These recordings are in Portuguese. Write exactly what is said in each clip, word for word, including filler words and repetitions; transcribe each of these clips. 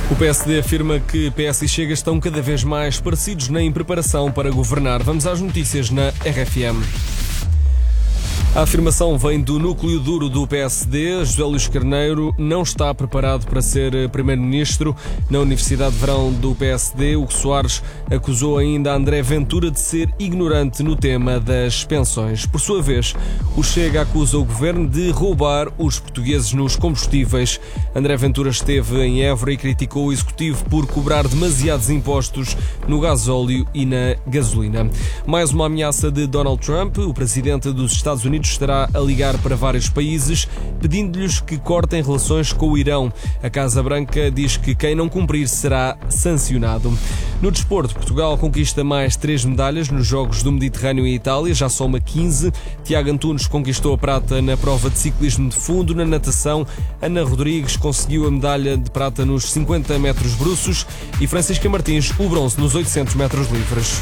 O P S D afirma que P S e Chega estão cada vez mais parecidos na preparação para governar. Vamos às notícias na R F M. A afirmação vem do núcleo duro do P S D. José Luís Carneiro não está preparado para ser primeiro-ministro. Na Universidade de Verão do P S D, Hugo Soares acusou ainda André Ventura de ser ignorante no tema das pensões. Por sua vez, o Chega acusa o governo de roubar os portugueses nos combustíveis. André Ventura esteve em Évora e criticou o executivo por cobrar demasiados impostos no gasóleo e na gasolina. Mais uma ameaça de Donald Trump. O presidente dos Estados Unidos estará a ligar para vários países, pedindo-lhes que cortem relações com o Irão. A Casa Branca diz que quem não cumprir será sancionado. No desporto, Portugal conquista mais três medalhas nos Jogos do Mediterrâneo e Itália, já soma quinze. Tiago Antunes conquistou a prata na prova de ciclismo de fundo. Na natação, Ana Rodrigues conseguiu a medalha de prata nos cinquenta metros bruços e Francisca Martins o bronze nos oitocentos metros livres.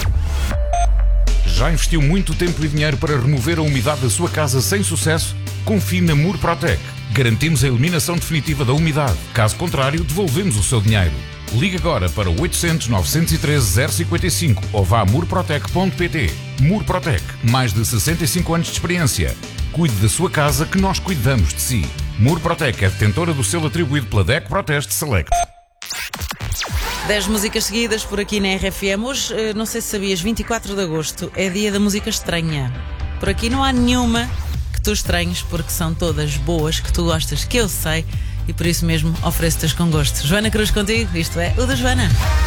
Já investiu muito tempo e dinheiro para remover a umidade da sua casa sem sucesso? Confie na Murprotec. Garantimos a eliminação definitiva da umidade. Caso contrário, devolvemos o seu dinheiro. Ligue agora para oitocentos, novecentos e treze, zero cinquenta e cinco ou vá a murprotec ponto pt. Murprotec. Mais de sessenta e cinco anos de experiência. Cuide da sua casa que nós cuidamos de si. Murprotec é detentora do selo atribuído pela D E C Proteste Select. dez músicas seguidas por aqui na R F M. Hoje, não sei se sabias, vinte e quatro de agosto é dia da música estranha. Por aqui não há nenhuma que tu estranhes, porque são todas boas, que tu gostas, que eu sei, e por isso mesmo ofereço-te com gosto. Joana Cruz contigo, isto é o da Joana.